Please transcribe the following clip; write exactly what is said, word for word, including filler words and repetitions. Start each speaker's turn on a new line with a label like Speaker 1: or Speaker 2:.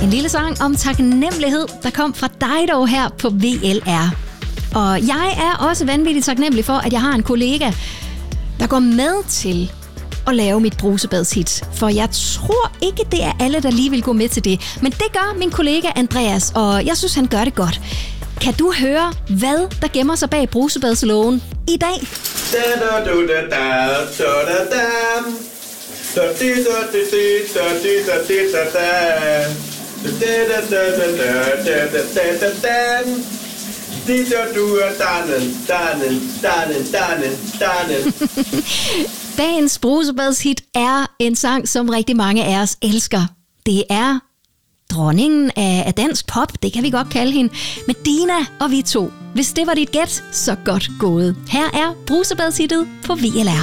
Speaker 1: En lille sang om taknemmelighed, der kom fra dig dog her på V L R. Og jeg er også vanvittigt taknemmelig for, at jeg har en kollega, der går med til at lave mit brusebadshit. For jeg tror ikke, det er alle, der lige vil gå med til det. Men det gør min kollega Andreas, og jeg synes, han gør det godt. Kan du høre, hvad der gemmer sig bag brusebadslågen i dag? Dagens brusebadshit er en sang, som rigtig mange af os elsker. Det er dronningen af dansk pop, det kan vi godt kalde hende, Medina og vi to. Hvis det var dit gæt, så godt gået. Her er brusebadshittet på V L R.